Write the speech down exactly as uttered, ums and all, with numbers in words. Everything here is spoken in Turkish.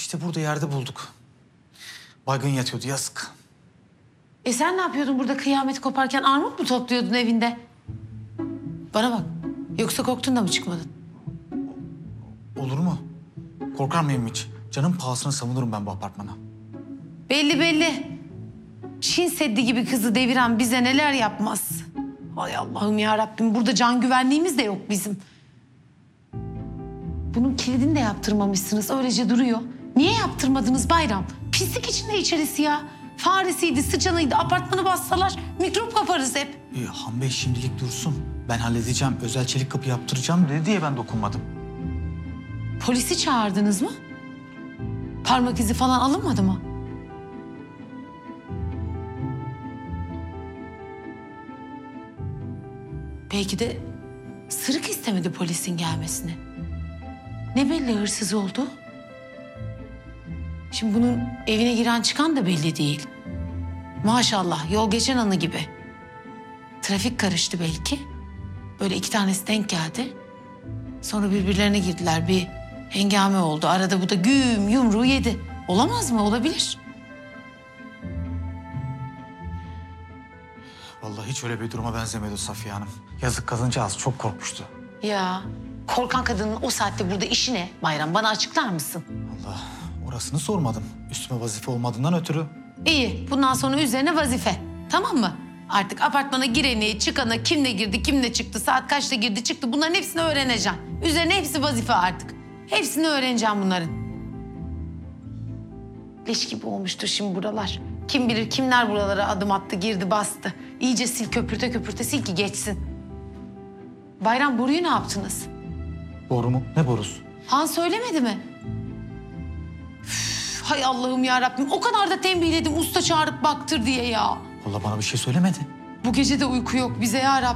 İşte burada yerde bulduk. Baygın yatıyordu, yazık. E sen ne yapıyordun burada kıyameti koparken, armut mu topluyordun evinde? Bana bak, yoksa korktun da mı çıkmadın? Olur mu? Korkar mıyım hiç? Canım pahasına savunurum ben bu apartmana. Belli belli. Çin Seddi gibi kızı deviren bize neler yapmaz. Hay Allah'ım ya Rabbim, burada can güvenliğimiz de yok bizim. Bunun kilidini de yaptırmamışsınız, öylece duruyor. Niye yaptırmadınız Bayram? Pislik içinde içerisi ya. Faresiydi, sıçanıydı, apartmanı bassalar mikrop kaparız hep. Ee, Han Bey şimdilik dursun. Ben halledeceğim, özel çelik kapı yaptıracağım dedi diye ben dokunmadım. Polisi çağırdınız mı? Parmak izi falan alınmadı mı? Belki de Sırık istemedi polisin gelmesini. Ne belli hırsız oldu? Şimdi bunun evine giren çıkan da belli değil. Maşallah yol geçen anı gibi. Trafik karıştı belki. Böyle iki tanesi denk geldi. Sonra birbirlerine girdiler. Bir hengame oldu. Arada bu da güm yumruğu yedi. Olamaz mı? Olabilir. Vallahi hiç öyle bir duruma benzemedi o Safiye Hanım. Yazık kadıncağız, çok korkmuştu. Ya korkan kadının o saatte burada işi ne Bayram? Bana açıklar mısın? Allah, orasını sormadım. Üstüme vazife olmadığından ötürü. İyi. Bundan sonra üzerine vazife. Tamam mı? Artık apartmana gireni, çıkanı, kimle girdi, kimle çıktı, saat kaçta girdi, çıktı. Bunların hepsini öğreneceksin. Üzerine hepsi vazife artık. Hepsini öğreneceğim bunların. Leş gibi olmuştur şimdi buralar. Kim bilir kimler buralara adım attı, girdi, bastı. İyice sil, köpürte köpürte sil ki geçsin. Bayram, boruyu ne yaptınız? Boru mu? Ne borusu? Han söylemedi mi? Üf, hay Allah'ım ya Rabbim. O kadar da tembihledim usta çağırıp baktır diye ya. Vallahi bana bir şey söylemedi. Bu gece de uyku yok bize ya Rabbim.